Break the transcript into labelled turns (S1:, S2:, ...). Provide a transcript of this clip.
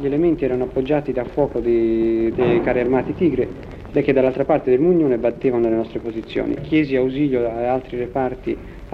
S1: gli elementi erano appoggiati da fuoco dei carri armati Tigre che dall'altra parte del Mugnone battevano le nostre posizioni. Chiesi ausilio ad altri reparti